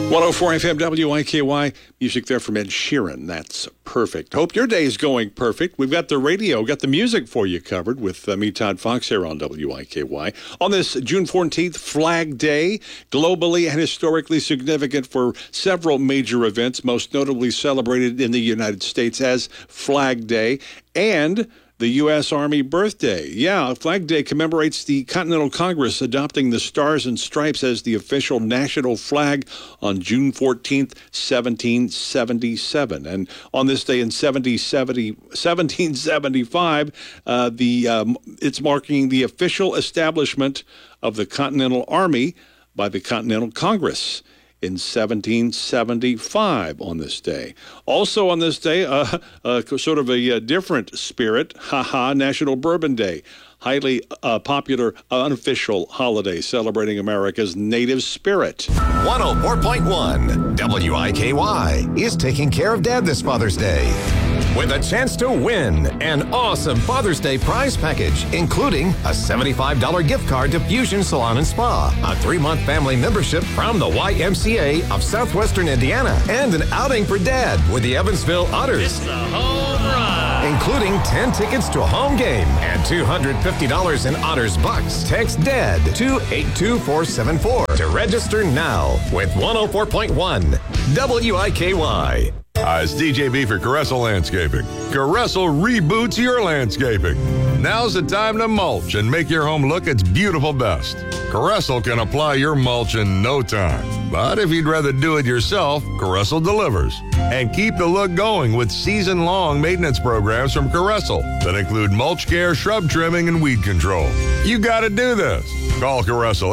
104 FM WIKY, music there from Ed Sheeran. That's perfect. Hope your day is going perfect. We've got the radio, got the music for you covered with me, Todd Fox, here on WIKY. On this June 14th, Flag Day, globally and historically significant for several major events, most notably celebrated in the United States as Flag Day, and the U.S. Army birthday. Yeah, Flag Day commemorates the Continental Congress adopting the Stars and Stripes as the official national flag on June 14th, 1777. And on this day in 1775, it's marking the official establishment of the Continental Army by the Continental Congress in 1775 on this day. Also on this day, sort of a different spirit, National Bourbon Day. Highly popular unofficial holiday celebrating America's native spirit. 104.1 WIKY is taking care of Dad this Father's Day with a chance to win an awesome Father's Day prize package, including a $75 gift card to Fusion Salon and Spa, a 3-month family membership from the YMCA of Southwestern Indiana, and an outing for Dad with the Evansville Otters. It's the home run! Including 10 tickets to a home game and $250 in Otters bucks. Text DAD to 82474 to register now with 104.1 WIKY. Hi, it's DJ B for Caressel Landscaping. Caressel reboots your landscaping. Now's the time to mulch and make your home look its beautiful best. Caressel can apply your mulch in no time. But if you'd rather do it yourself, Caressel delivers. And keep the look going with season-long maintenance programs from Caressel that include mulch care, shrub trimming, and weed control. You gotta do this. Call Caressel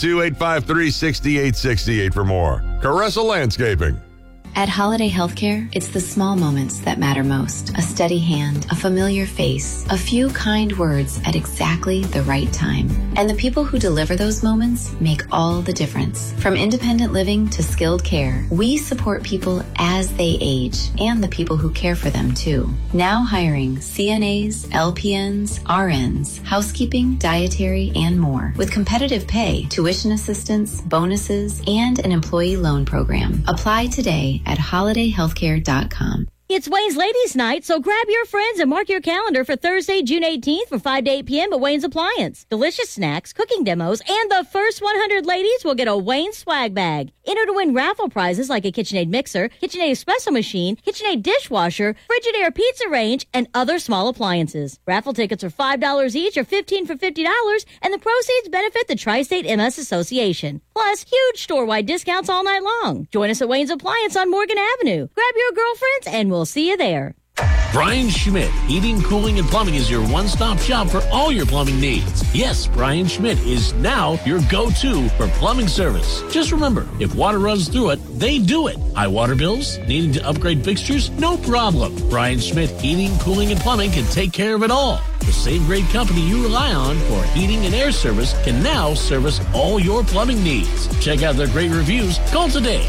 812-853-6868 for more. Caressel Landscaping. At Holiday Healthcare, it's the small moments that matter most. A steady hand, a familiar face, a few kind words at exactly the right time. And the people who deliver those moments make all the difference. From independent living to skilled care, we support people as they age and the people who care for them too. Now hiring CNAs, LPNs, RNs, housekeeping, dietary, and more. With competitive pay, tuition assistance, bonuses, and an employee loan program. Apply today at holidayhealthcare.com. It's Wayne's Ladies Night, so grab your friends and mark your calendar for Thursday, June 18th from 5 to 8 p.m. at Wayne's Appliance. Delicious snacks, cooking demos, and the first 100 ladies will get a Wayne's swag bag. Enter to win raffle prizes like a KitchenAid mixer, KitchenAid espresso machine, KitchenAid dishwasher, Frigidaire pizza range, and other small appliances. Raffle tickets are $5 each or $15 for $50, and the proceeds benefit the Tri-State MS Association. Plus, huge store-wide discounts all night long. Join us at Wayne's Appliance on Morgan Avenue. Grab your girlfriends and we'll see you there. Brian Schmidt Heating, Cooling, and Plumbing is your one-stop shop for all your plumbing needs. Yes, Brian Schmidt is now your go-to for plumbing service. Just remember, if water runs through it, they do it. High water bills? Needing to upgrade fixtures? No problem. Brian Schmidt Heating, Cooling, and Plumbing can take care of it all. The same great company you rely on for heating and air service can now service all your plumbing needs. Check out their great reviews. Call today,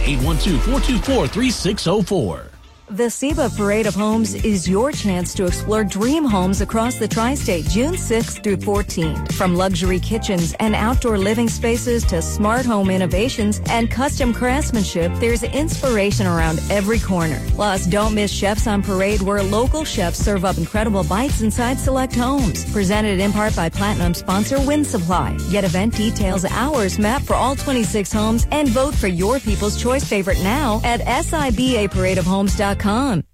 812-424-3604. The SEBA Parade of Homes is your chance to explore dream homes across the tri-state June 6th through 14th. From luxury kitchens and outdoor living spaces to smart home innovations and custom craftsmanship, there's inspiration around every corner. Plus, don't miss Chefs on Parade, where local chefs serve up incredible bites inside select homes. Presented in part by Platinum sponsor Wind Supply. Get event details, hours, map for all 26 homes, and vote for your People's Choice favorite now at SIBAParadeofhomes.com.